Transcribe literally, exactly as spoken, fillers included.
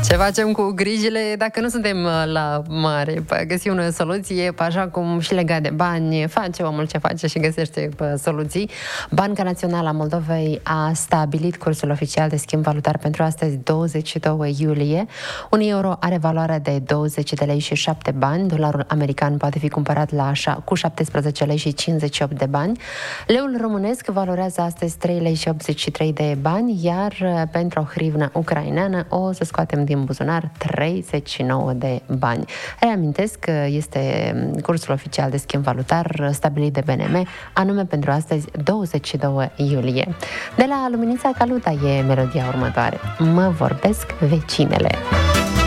Ce facem cu grijile dacă nu suntem la mare? Găsi o soluție, așa cum și legat de bani, face omul ce face și găsește soluții. Banca Națională a Moldovei a stabilit cursul oficial de schimb valutar pentru astăzi, douăzeci și doi iulie. Un euro are valoarea de douăzeci de lei și șapte bani, dolarul american poate fi cumpărat la așa, cu șaptesprezece lei și cincizeci și opt de bani. Leul românesc valorează astăzi trei lei și optzeci și trei de bani, iar pentru o hrivnă ucraineană o să scoatem din buzunar treizeci și nouă de bani. Reamintesc că este cursul oficial de schimb valutar stabilit de B N M, anume pentru astăzi, douăzeci și doi iulie. De la Luminița Caluta e melodia următoare. Mă vorbesc vecinele.